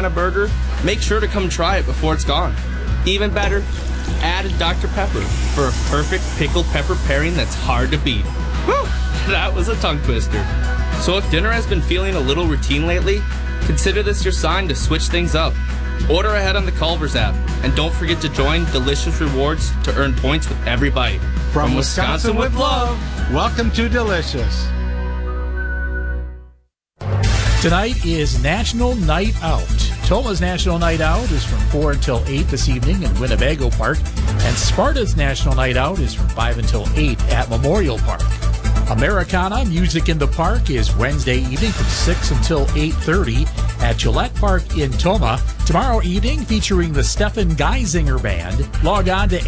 on a burger, make sure to come try it before it's gone. Even better, add Dr. Pepper for a perfect pickled pepper pairing that's hard to beat. Whew, that was a tongue twister. So if dinner has been feeling a little routine lately, consider this your sign to switch things up. Order ahead on the Culver's app, and don't forget to join Delicious Rewards to earn points with every bite. From Wisconsin with love, welcome to Delicious. Tonight is National Night Out. Toma's National Night Out is from 4 until 8 this evening in Winnebago Park, and Sparta's National Night Out is from 5 until 8 at Memorial Park. Americana Music in the Park is Wednesday evening from 6 until 8:30 at Gillette Park in Toma. Tomorrow evening featuring the Stefan Geisinger Band. Log on to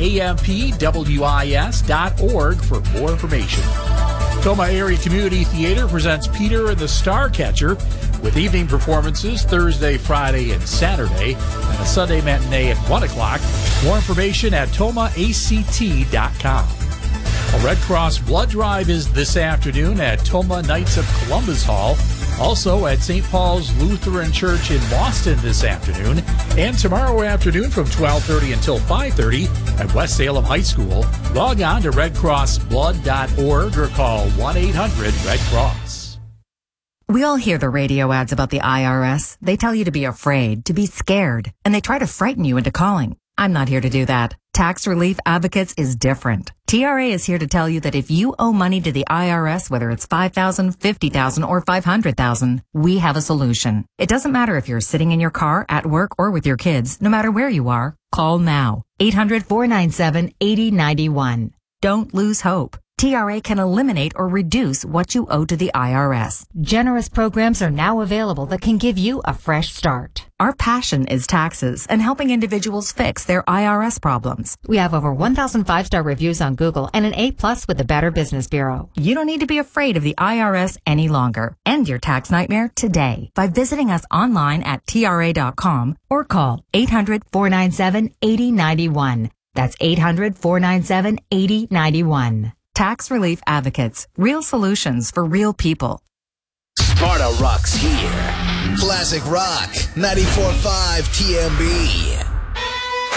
ampwis.org for more information. Toma Area Community Theater presents Peter and the Starcatcher with evening performances Thursday, Friday, and Saturday, and a Sunday matinee at 1 o'clock. More information at tomaact.com. A Red Cross blood drive is this afternoon at Toma Knights of Columbus Hall. Also at St. Paul's Lutheran Church in Boston this afternoon. And tomorrow afternoon from 12:30 until 5:30 at West Salem High School. Log on to redcrossblood.org or call 1-800-RED-CROSS. We all hear the radio ads about the IRS. They tell you to be afraid, to be scared, and they try to frighten you into calling. I'm not here to do that. Tax Relief Advocates is different. TRA is here to tell you that if you owe money to the IRS, whether it's $5,000, $50,000, or $500,000, we have a solution. It doesn't matter if you're sitting in your car, at work, or with your kids. No matter where you are, call now. 800-497-8091. Don't lose hope. TRA can eliminate or reduce what you owe to the IRS. Generous programs are now available that can give you a fresh start. Our passion is taxes and helping individuals fix their IRS problems. We have over 1,000 5-star reviews on Google and an A+ with the Better Business Bureau. You don't need to be afraid of the IRS any longer. End your tax nightmare today by visiting us online at TRA.com or call 800-497-8091. That's 800-497-8091. Tax Relief Advocates. Real solutions for real people. Sparta rocks here. Classic Rock 94.5 TMB.